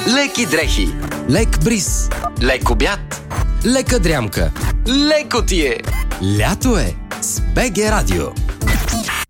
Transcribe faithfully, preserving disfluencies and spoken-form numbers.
леки дрехи, лек бриз, лек обяд, лека дрямка. леко ти е. Лято е с БГ Радио.